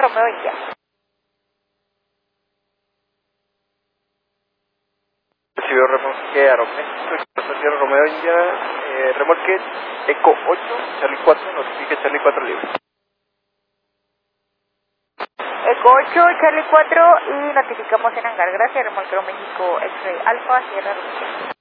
Romeo India. Recibió remolque Aeroméxico, Sierra Romeo India, remolque Eco 8, Charlie 4, notifique Charlie 4 libre. Eco 8, Charlie 4 y notificamos en hangar. Gracias, remolque México X-Ray Alfa, Sierra Romeo.